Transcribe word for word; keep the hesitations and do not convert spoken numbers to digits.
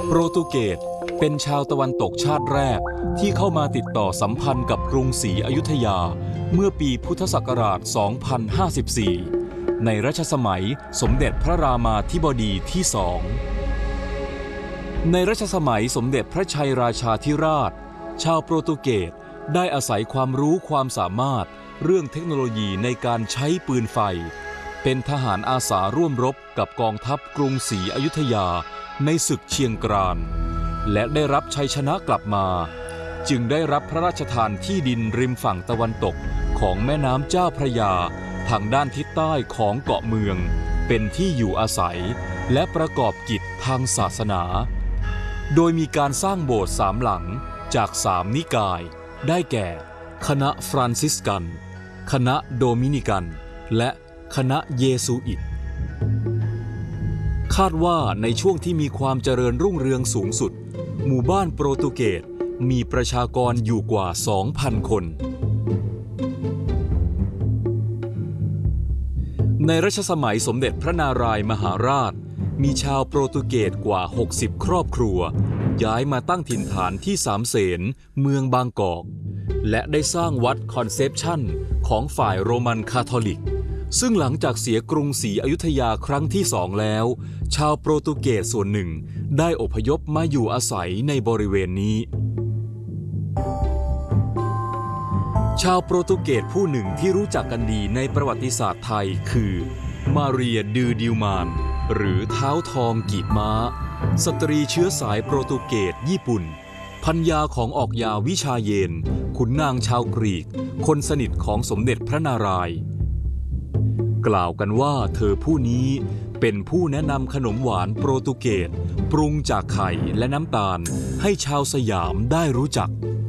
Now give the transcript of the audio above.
โปรตุเกสเป็นชาวตะวันตกชาติแรกที่เข้ามาติดต่อสัมพันธ์กับกรุงศรีอยุธยาเมื่อปีพุทธศักราช สองพันห้าสิบสี่ ในรัชสมัยสมเด็จพระรามาธิบดีที่สองในรัชสมัยสมเด็จพระชัยราชาธิราชชาวโปรตุเกสได้อาศัยความรู้ความสามารถเรื่องเทคโนโลยีในการใช้ปืนไฟเป็นทหารอาสาร่วมรบกับกองทัพกรุงศรีอยุธยาในศึกเชียงกรานและได้รับชัยชนะกลับมาจึงได้รับพระราชทานที่ดินริมฝั่งตะวันตกของแม่น้ำเจ้าพระยาทางด้านทิศใต้ของเกาะเมืองเป็นที่อยู่อาศัยและประกอบกิจทางศาสนาโดยมีการสร้างโบสถ์สามหลังจากสามนิกายได้แก่คณะฟรานซิสกันคณะโดมินิกันและคณะเยซูอิตคาดว่าในช่วงที่มีความเจริญรุ่งเรืองสูงสุดหมู่บ้านโปรตุเกสมีประชากรอยู่กว่า สองพัน คนในรัชสมัยสมเด็จพระนารายมหาราชมีชาวโปรตุเกสกว่า หกสิบ ครอบครัวย้ายมาตั้งถิ่นฐานที่สามเสนเมืองบางกอกและได้สร้างวัดคอนเซปชั่นของฝ่ายโรมันคาทอลิกซึ่งหลังจากเสียกรุงศรีอยุธยาครั้งที่สองแล้วชาวโปรตุเกสส่วนหนึ่งได้อพยพมาอยู่อาศัยในบริเวณนี้ชาวโปรตุเกสผู้หนึ่งที่รู้จักกันดีในประวัติศาสตร์ไทยคือมาเรียดือดิวมานหรือเท้าทองกีบม้าสตรีเชื้อสายโปรตุเกสญี่ปุ่นภรรยาของออกยาวิชาเยนขุนนางชาวกรีกคนสนิทของสมเด็จพระนารายณ์กล่าวกันว่าเธอผู้นี้เป็นผู้แนะนำขนมหวานโปรตุเกสปรุงจากไข่และน้ำตาลให้ชาวสยามได้รู้จัก